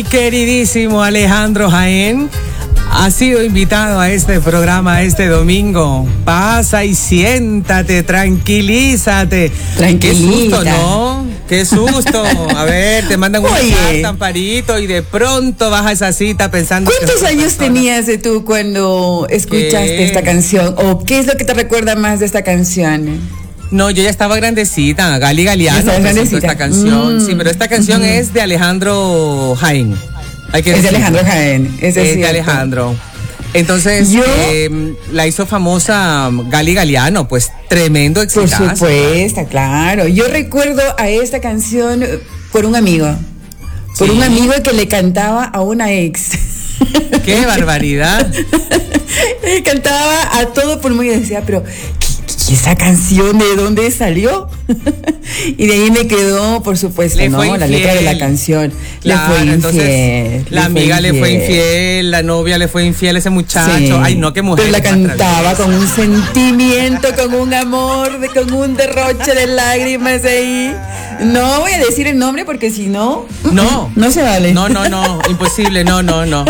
Queridísimo Alejandro Jaén ha sido invitado a este programa este domingo. Pasa y siéntate, tranquilízate. Tranquilita. Qué susto, ¿no? Qué susto. A ver, te mandan un Amparito y de pronto vas a esa cita pensando... ¿Cuántos años tenías tú cuando escuchaste esta canción? ¿O qué es lo que te recuerda más de esta canción? No, yo ya estaba grandecita. Gali Galiano presentó esta canción. Sí, pero esta canción es de Alejandro Jaén. Es de Alejandro Jaén. Es de Alejandro. Entonces, la hizo famosa Gali Galiano, pues tremendo exitazo. Por supuesto, claro. Yo recuerdo a esta canción por un amigo. Por un amigo que le cantaba a una ex. ¡Qué barbaridad! Le cantaba a todo pulmón y decía, pero... ¿Y esa canción de dónde salió? Y de ahí me quedó, por supuesto, la letra de la canción. Claro, le fue infiel. La amiga le fue infiel, la novia le fue infiel a ese muchacho. Sí. Ay, no, qué mujer. Pero la cantaba con un sentimiento, con un amor, con un derroche de lágrimas ahí. No voy a decir el nombre porque si no... No se vale. No, imposible, no.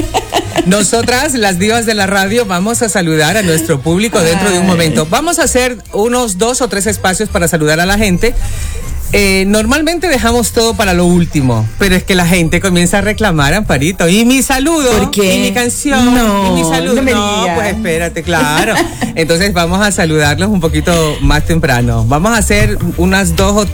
Nosotras, las divas de la radio, vamos a saludar a nuestro público dentro de un momento. Vamos a hacer unos 2 o 3 espacios para saludar a la gente. Normalmente dejamos todo para lo último, pero es que la gente comienza a reclamar, Amparito. Y mi saludo, ¿por qué? Y mi canción, y mi saludo. No, pues espérate, claro. Entonces vamos a saludarlos un poquito más temprano. Vamos a hacer unas 2 o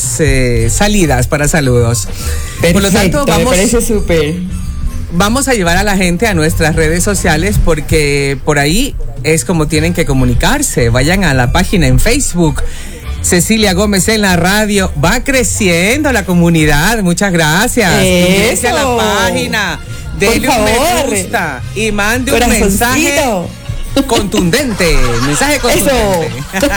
3 salidas para saludos. Perfecto, por lo tanto, me parece súper. Vamos a llevar a la gente a nuestras redes sociales porque por ahí es como tienen que comunicarse. Vayan a la página en Facebook. Cecilia Gómez en la radio. Va creciendo la comunidad. Muchas gracias. Únese a la página. Denle un me gusta y mande un mensaje contundente. Mensaje contundente.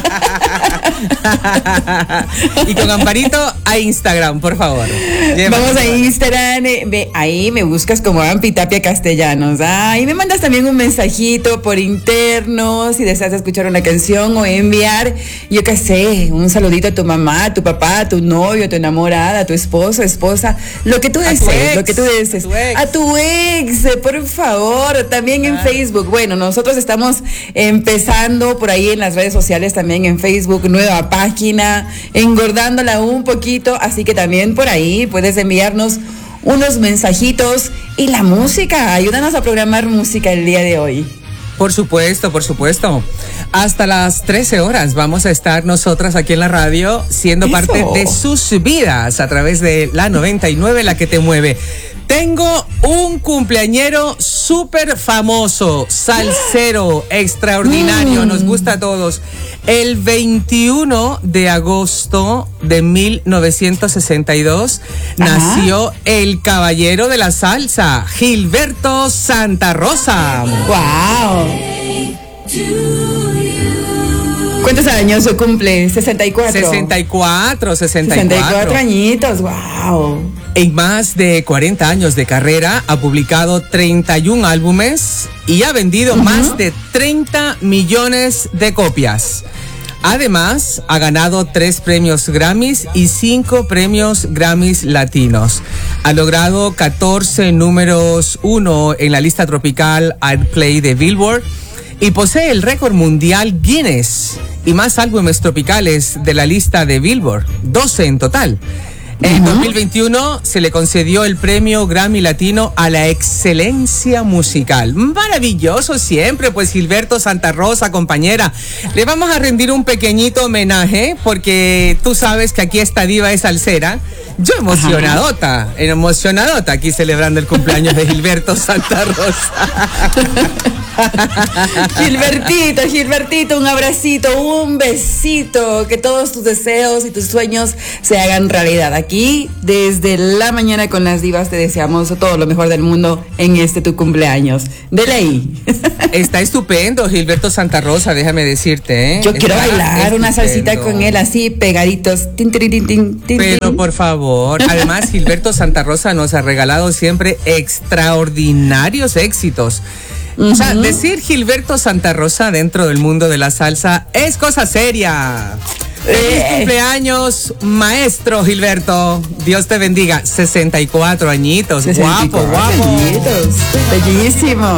Y con Amparito a Instagram, por favor. Vamos a Instagram, ahí me buscas como Ampi Tapia Castellanos. Ahí me mandas también un mensajito por interno si deseas escuchar una canción o enviar, yo qué sé, un saludito a tu mamá, a tu papá, a tu novio, a tu enamorada, a tu esposo, esposa, lo que tú desees, a tu ex, por favor, también en Facebook. Bueno, nosotros estamos empezando por ahí en las redes sociales, también en Facebook, nueva página, engordándola un poquito, así que también por ahí puedes enviarnos unos mensajitos y la música, ayúdanos a programar música el día de hoy. Por supuesto. Hasta las 13 horas vamos a estar nosotras aquí en la radio siendo parte de sus vidas a través de la 99, la que te mueve. Tengo un cumpleañero súper famoso, salsero, extraordinario, nos gusta a todos. El 21 de agosto de 1962 nació el caballero de la salsa, Gilberto Santa Rosa. ¡Wow! ¿Cuántos años se cumple? 64. 64 añitos, wow. En más de 40 años de carrera ha publicado 31 álbumes y ha vendido más de 30 millones de copias. Además, ha ganado 3 premios Grammys y 5 premios Grammys latinos. Ha logrado 14 números 1 en la lista tropical Airplay de Billboard y posee el récord mundial Guinness y más álbumes tropicales de la lista de Billboard, 12 en total. En 2021 se le concedió el premio Grammy Latino a la excelencia musical. Maravilloso siempre, pues Gilberto Santa Rosa, compañera. Le vamos a rendir un pequeñito homenaje porque tú sabes que aquí esta diva es salsera. Yo emocionadota aquí celebrando el cumpleaños de Gilberto Santa Rosa. Gilbertito, un abracito, un besito, que todos tus deseos y tus sueños se hagan realidad. Aquí, desde la mañana con las divas, te deseamos todo lo mejor del mundo en tu cumpleaños. Dele ahí. Está estupendo, Gilberto Santa Rosa, déjame decirte, ¿eh? Yo quiero bailar una salsita con él así, pegaditos. Pero por favor, además Gilberto Santa Rosa nos ha regalado siempre extraordinarios éxitos. O sea, decir Gilberto Santa Rosa dentro del mundo de la salsa es cosa seria. Feliz cumpleaños, maestro Gilberto. Dios te bendiga. 64 añitos. 64 guapo. añitos. Bellísimo.